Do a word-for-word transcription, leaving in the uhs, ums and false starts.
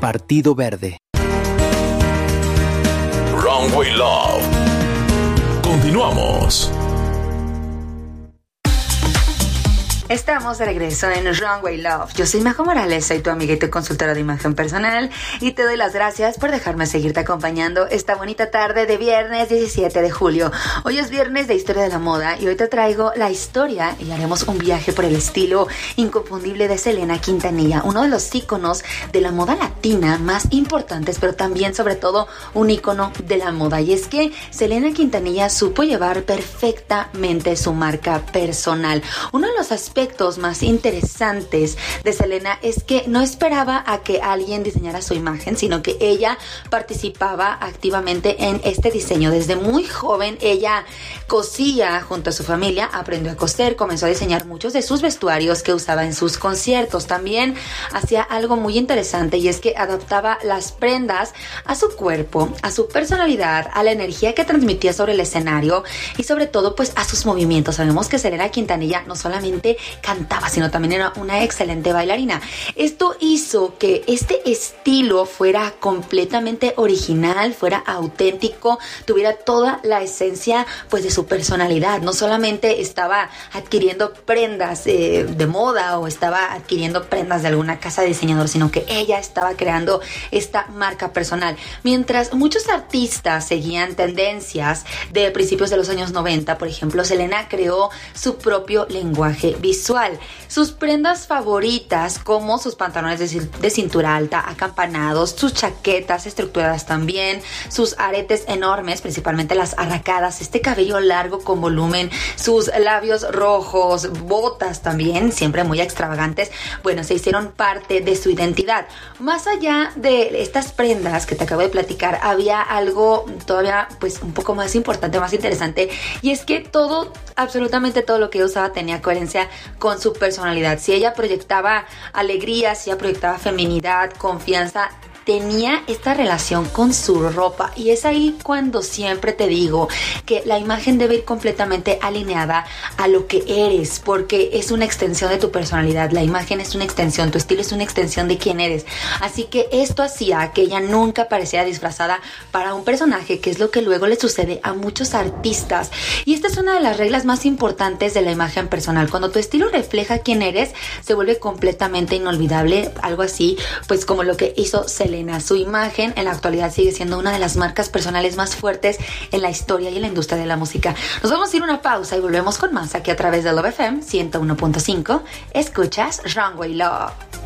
Partido Verde. Runway Love. Continuamos. Estamos de regreso en Runway Love. Yo soy Majo Morales, soy tu amiga y tu consultora de imagen personal y te doy las gracias por dejarme seguirte acompañando esta bonita tarde de viernes diecisiete de julio. Hoy es viernes de Historia de la Moda y hoy te traigo la historia y haremos un viaje por el estilo inconfundible de Selena Quintanilla, uno de los íconos de la moda latina más importantes, pero también sobre todo un ícono de la moda. Y es que Selena Quintanilla supo llevar perfectamente su marca personal. Uno de los aspectos aspectos más interesantes de Selena es que no esperaba a que alguien diseñara su imagen, sino que ella participaba activamente en este diseño. Desde muy joven ella cosía junto a su familia, aprendió a coser, comenzó a diseñar muchos de sus vestuarios que usaba en sus conciertos. También hacía algo muy interesante y es que adaptaba las prendas a su cuerpo, a su personalidad, a la energía que transmitía sobre el escenario y sobre todo pues a sus movimientos. Sabemos que Selena Quintanilla no solamente cantaba, sino también era una excelente bailarina. Esto hizo que este estilo fuera completamente original, fuera auténtico, tuviera toda la esencia pues de su personalidad. No solamente estaba adquiriendo prendas eh, de moda o estaba adquiriendo prendas de alguna casa de diseñador, sino que ella estaba creando esta marca personal. Mientras muchos artistas seguían tendencias de principios de los años noventa, por ejemplo, Selena creó su propio lenguaje visual. Sus prendas favoritas, como sus pantalones de, de cintura alta, acampanados, sus chaquetas estructuradas también, sus aretes enormes, principalmente las arracadas, este cabello largo con volumen, sus labios rojos, botas también, siempre muy extravagantes, bueno, se hicieron parte de su identidad. Más allá de estas prendas que te acabo de platicar, había algo todavía pues un poco más importante, más interesante, y es que todo, absolutamente todo lo que ella usaba tenía coherencia con su personalidad. Si ella proyectaba alegría, si ella proyectaba feminidad, confianza, tenía esta relación con su ropa. Y es ahí cuando siempre te digo que la imagen debe ir completamente alineada a lo que eres, porque es una extensión de tu personalidad. La imagen es una extensión, tu estilo es una extensión de quién eres. Así que esto hacía que ella nunca pareciera disfrazada para un personaje, que es lo que luego le sucede a muchos artistas. Y esta es una de las reglas más importantes de la imagen personal. Cuando tu estilo refleja quién eres, se vuelve completamente inolvidable. Algo así, pues como lo que hizo Selena. Su imagen en la actualidad sigue siendo una de las marcas personales más fuertes en la historia y en la industria de la música. Nos vamos a ir a una pausa y volvemos con más aquí a través de Love F M ciento uno punto cinco. Escuchas Runway Love.